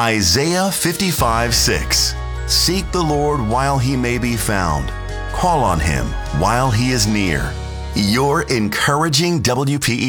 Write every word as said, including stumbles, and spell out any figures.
Isaiah fifty-five six. Seek the Lord while he may be found. Call on him while he is near. Your encouraging W P E